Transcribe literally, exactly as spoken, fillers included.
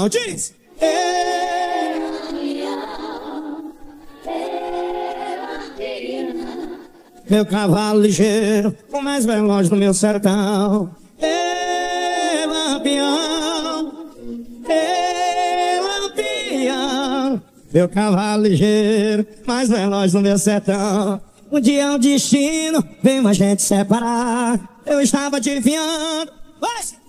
Diz! Meu cavalo ligeiro, o mais veloz do meu sertão. Ê, lampião, ê, lampião. Meu cavalo ligeiro, mais veloz do meu sertão. Um dia o destino veio a gente separar. Eu estava adivinhando. Vai!